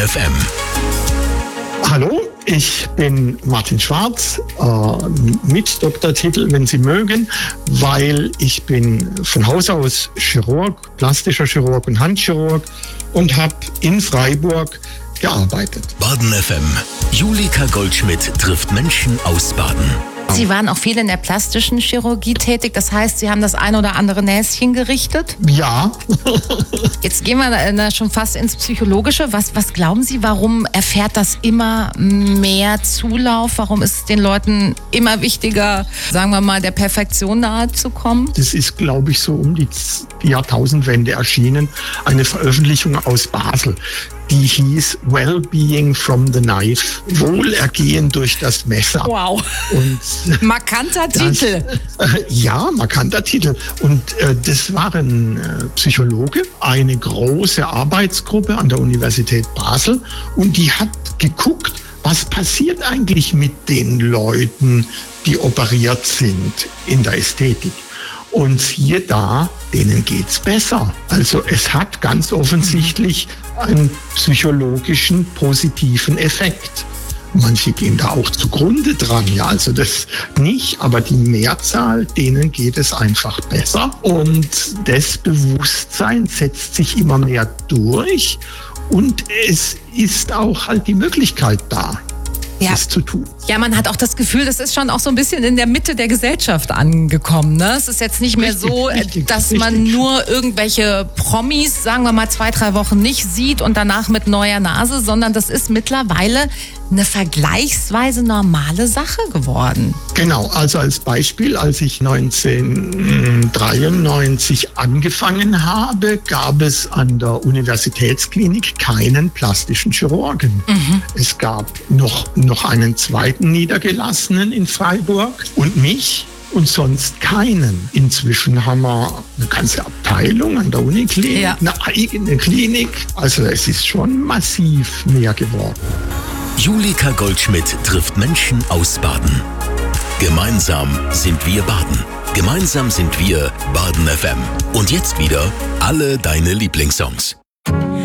FM. Hallo, ich bin Martin Schwarz, mit Doktortitel, wenn Sie mögen, weil ich bin von Haus aus Chirurg, plastischer Chirurg und Handchirurg und habe in Freiburg gearbeitet. Baden FM. Julika Goldschmidt trifft Menschen aus Baden. Sie waren auch viel in der plastischen Chirurgie tätig, das heißt, Sie haben das ein oder andere Näschen gerichtet? Ja. Jetzt gehen wir schon fast ins Psychologische. Was glauben Sie, warum erfährt das immer mehr Zulauf? Warum ist es den Leuten immer wichtiger, sagen wir mal, der Perfektion nahe zu kommen? Das ist, glaube ich, so um die Jahrtausendwende erschienen, eine Veröffentlichung aus Basel. Die hieß Wellbeing from the Knife, Wohlergehen durch das Messer. Wow, und markanter Titel. Ja, markanter Titel. Und das waren Psychologe, eine große Arbeitsgruppe an der Universität Basel. Und die hat geguckt, was passiert eigentlich mit den Leuten, die operiert sind in der Ästhetik. Und siehe da, denen geht's besser. Also es hat ganz offensichtlich einen psychologischen positiven Effekt. Manche gehen da auch zugrunde dran, ja, also das nicht, aber die Mehrzahl, denen geht es einfach besser. Und das Bewusstsein setzt sich immer mehr durch und es ist auch halt die Möglichkeit da, das zu tun. Ja, man hat auch das Gefühl, das ist schon auch so ein bisschen in der Mitte der Gesellschaft angekommen. Ne? Es ist jetzt nicht mehr so, dass man nur irgendwelche Promis, sagen wir mal 2-3 Wochen nicht sieht und danach mit neuer Nase, sondern das ist mittlerweile eine vergleichsweise normale Sache geworden. Genau, also als Beispiel, als ich 1993 angefangen habe, gab es an der Universitätsklinik keinen plastischen Chirurgen. Es gab noch einen zweiten Niedergelassenen in Freiburg und mich und sonst keinen. Inzwischen haben wir eine ganze Abteilung an der Uniklinik, eine eigene Klinik. Also es ist schon massiv mehr geworden. Julika Goldschmidt trifft Menschen aus Baden. Gemeinsam sind wir Baden. Gemeinsam sind wir Baden FM. Und jetzt wieder alle deine Lieblingssongs.